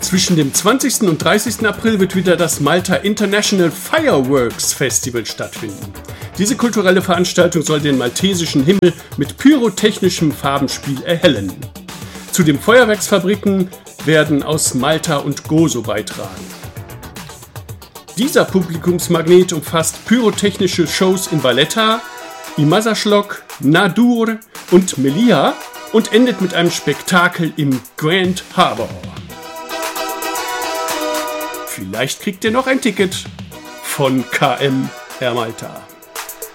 Zwischen dem 20. und 30. April wird wieder das Malta International Fireworks Festival stattfinden. Diese kulturelle Veranstaltung soll den maltesischen Himmel mit pyrotechnischem Farbenspiel erhellen. Zu den Feuerwerksfabriken werden aus Malta und Gozo beitragen. Dieser Publikumsmagnet umfasst pyrotechnische Shows in Valletta, Imazaslok, Nador und Melilla und endet mit einem Spektakel im Grand Harbour. Vielleicht kriegt ihr noch ein Ticket von KM Air Malta.